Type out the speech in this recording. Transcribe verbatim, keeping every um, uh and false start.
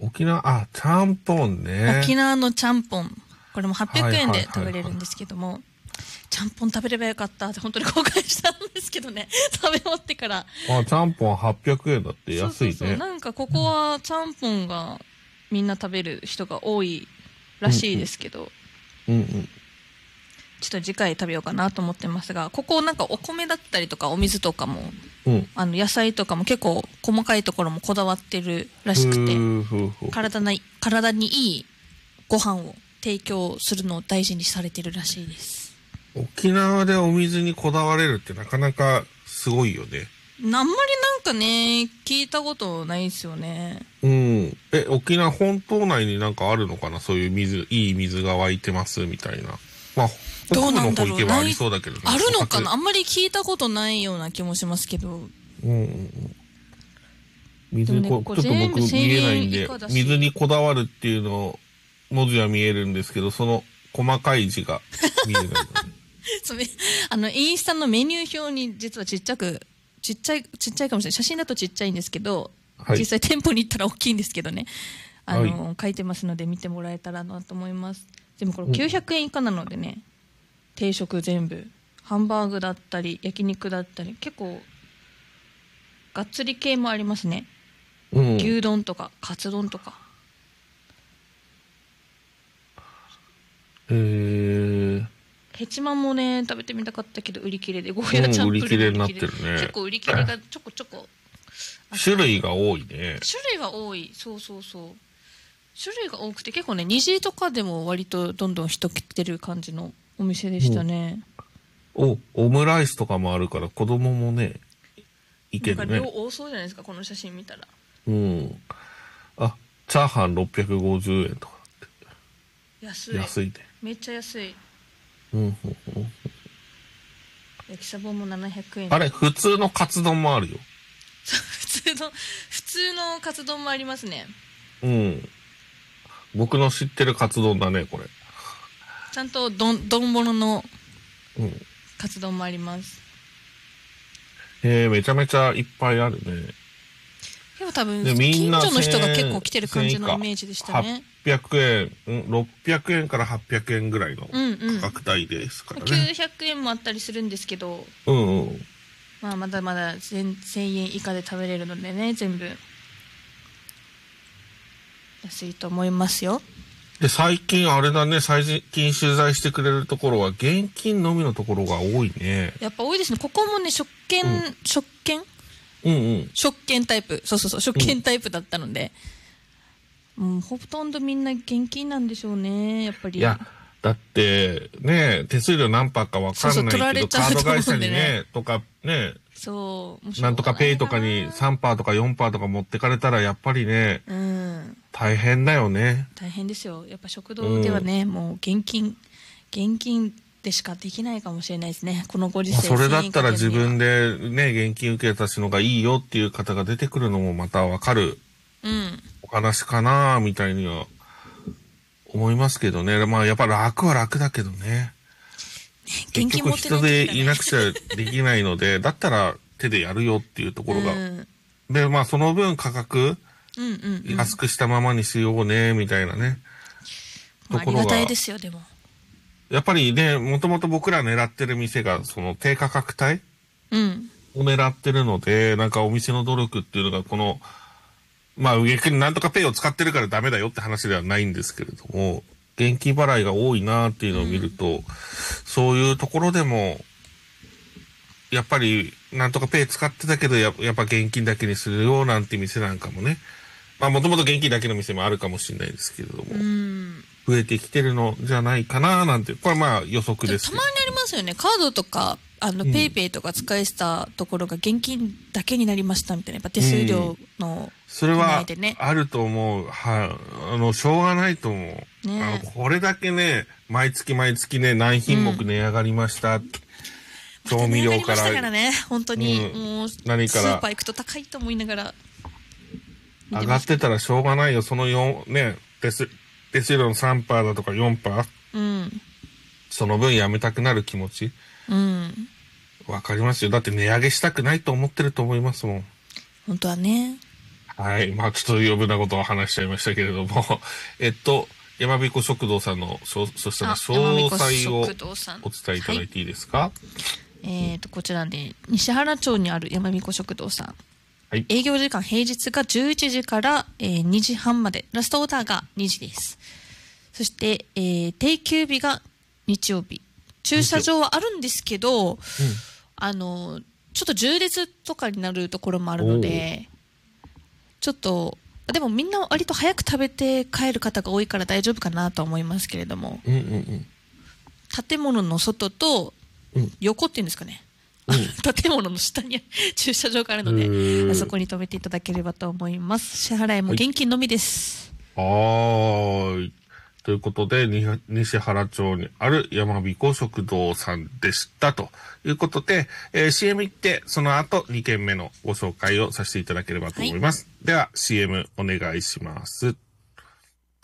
沖縄、あ、ちゃんぽんね。 沖縄のちゃんぽん。これもはっぴゃくえんで食べれるんですけども、ちゃんぽん食べればよかったって本当に後悔したんですけどね。食べ終わってから。 あ、ちゃんぽんはっぴゃくえんだって安いね。そうそうそう。 なんかここはちゃんぽんがみんな食べる人が多いらしいですけど。 うんうん。うんうんちょっと次回食べようかなと思ってますが、ここなんかお米だったりとかお水とかも、 うん、 あの野菜とかも結構細かいところもこだわってるらしくて、体に、体にいいご飯を提供するのを大事にされてるらしいです。 沖縄でお水にこだわれるってなかなかすごいよね。 あんまりなんかね、聞いたことないですよね。 うん。え、沖縄本島内になんかあるのかな、そういう水、いい水が湧いてますみたいな。まあどうなんだろう。 ありそうだけどね、 あるのかな。あんまり聞いたことないような気もしますけど。 うんうんうん。水こ、ね、ちょっと僕見えないんで、水にこだわるっていうの文字は見えるんですけど、その細かい字が見えない、ね。 それあのインスタのメニュー表に実はちっちゃくちっちゃいちっちゃいかもしれない。写真だとちっちゃいんですけど、はい、実際店舗に行ったら大きいんですけどね。あの、はい、書いてますので見てもらえたらなと思います。でもこれきゅうひゃくえん以下なのでね。定食全部ハンバーグだったり焼肉だったり結構がっつり系もありますね、うん、牛丼とかカツ丼とか。 へー。 ヘチマもね食べてみたかったけど売り切れでゴーヤーチャンプルー、うん、売り切れになってるね。結構売り切れがちょこちょこ種類が多いね。 種類は多い。そうそうそう、種類が多くて結構ね虹とかでも割とどんどん人来てる感じのお店でしたね。 うん、お、オムライスとかもあるから子供もね、いけるね。 なんか量多そうじゃないですか、この写真見たら。 うん。あ、チャーハンろっぴゃくごじゅうえんとかって。 安い。 安いね。 めっちゃ安い。 うんうんうん。 焼きそばもななひゃくえん。 あれ、普通のカツ丼もあるよ。 普通の、普通のカツ丼もありますね。 うん。僕の知ってるカツ丼だね、これ。 ちゃんとどん、丼物のカツ丼もあります。 うん、えー、めちゃめちゃいっぱいあるね。 でも多分、近所の人が結構来てる感じのイメージでしたね。 はっぴゃくえん、ん、ろっぴゃくえんからはっぴゃくえんぐらいの価格帯ですからね。 うんうん、きゅうひゃくえんもあったりするんですけど、 うんうん。 まあ、まだまだせんえん以下で食べれるのでね、全部。安いと思いますよ。 で、最近あれだね、最近取材してくれるところは現金のみのところが多いね。 やっぱ多いですね。ここもね、食券、うん、食券うんうん。 食券タイプ。そうそうそう、食券タイプだったので。うん、ほとんどみんな現金なんでしょうね、やっぱり。 いや、だって、ね、手数料何パーかわかんないけど、そうそう取られちゃうと思うんでね、カード会社にね、とかね、 そう。 なんとかペイとかにさんパーとかよんパーとか持ってかれたらやっぱりね、うん、大変だよね。 大変ですよ。やっぱ食堂ではね、うん、もう現金現金でしかできないかもしれないですね。このご時世。 それだったら自分でね現金受けたしのがいいよっていう方が出てくるのもまたわかる、うん、お話かなみたいには思いますけどね。まあやっぱ楽は楽だけどね。結局人でいなくちゃできないので、だったら手でやるよっていうところが。うん、で、まあその分価格、うんうんうん、安くしたままにしようね、みたいなね。 まあ、ところが。ありがたいですよ、でも。 やっぱりね、もともと僕ら狙ってる店が、その低価格帯、うん、を狙ってるので、なんかお店の努力っていうのが、この、まあ、逆になんとかペイを使ってるからダメだよって話ではないんですけれども、現金払いが多いなっていうのを見ると、うん、そういうところでも、やっぱり、なんとかペイ使ってたけどや、やっぱ現金だけにするよなんて店なんかもね、まあもともと現金だけの店もあるかもしれないですけれども、うん、増えてきてるのじゃないかななんて、これはまあ予測ですけど。 たまにありますよね。カードとか、あの、うん、ペイペイとか使えしたところが現金だけになりましたみたいな、やっぱ手数料の、 うん、それはあると思う。はい、あの、しょうがないと思う。ね、あのこれだけね、毎月毎月ね、何品目値上がりました。うん、調味料から。 まからね、本当に、うん、もう、何から。スーパー行くと高いと思いながら。 上がってたらしょうがないよ。そのよん、ね、手数料の さんパーセント だとか よんパーセント。うん。その分やめたくなる気持ち。うん。わかりますよ。だって値上げしたくないと思ってると思いますもん。 本当はね。 はい。まあ、ちょっと余分なことを話しちゃいましたけれども、えっと、山彦食堂さんの、そしたら詳細をお伝えいただいていいですか？はい、 えっと、こちらで、西原町にある山彦食堂さん。はい、営業時間平日がじゅういちじから、えー、にじはんまで、ラストオーダーがにじです。そして、えー、定休日が日曜日。駐車場はあるんですけど、うん、あの、ちょっと縦列とかになるところもあるので、ちょっと、でもみんな割と早く食べて帰る方が多いから大丈夫かなと思いますけれども、うんうんうん、建物の外と横っていうんですかね、うん、建物の下に駐車場があるので、あそこに止めていただければと思います。支払いも現金のみです。 はい、はい。ということで、西原町にある山彦食堂さんでしたということで、えー、シーエム 行って、その後にけんめのご紹介をさせていただければと思います。はい、では シーエム お願いします。